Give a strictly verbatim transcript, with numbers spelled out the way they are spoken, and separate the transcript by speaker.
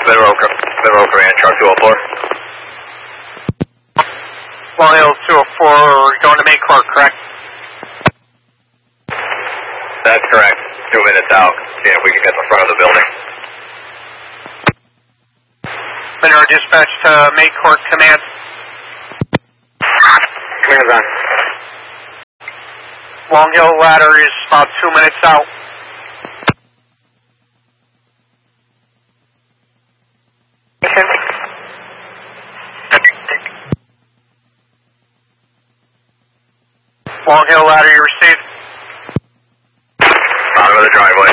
Speaker 1: Mineral, Mineral Command, truck two oh four.
Speaker 2: Long Hill two oh four, going to Main Court, correct?
Speaker 1: That's correct. Two minutes out. See if we can get in front of the building.
Speaker 2: Mineral dispatch to Main Court, command.
Speaker 1: Command's on.
Speaker 2: Long Hill ladder is about two minutes out. Long Hill ladder, you received.
Speaker 1: Bottom of the driveway.